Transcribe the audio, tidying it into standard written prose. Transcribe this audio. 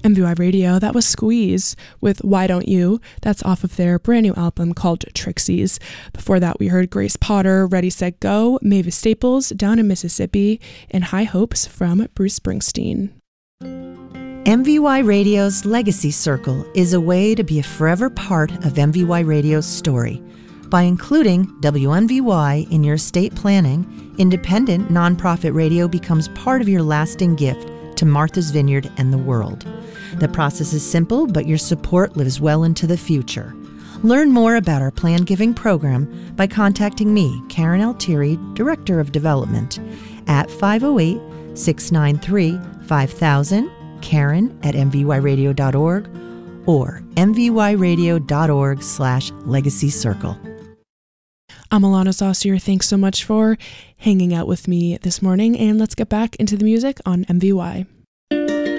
MVY Radio, that was Squeeze with Why Don't You? That's off of their brand new album called Trixies. Before that, we heard Grace Potter, Ready, Set, Go, Mavis Staples, Down in Mississippi, and High Hopes from Bruce Springsteen. MVY Radio's Legacy Circle is a way to be a forever part of MVY Radio's story. By including WMVY in your estate planning, independent nonprofit radio becomes part of your lasting gift to Martha's Vineyard and the world. The process is simple, but your support lives well into the future. Learn more about our Plan Giving program by contacting me, Karen Altieri, Director of Development, at 508-693-5000, Karen@mvyradio.org, or mvyradio.org/Legacy Circle. I'm Alana Saucier. Thanks so much for hanging out with me this morning, and let's get back into the music on MVY.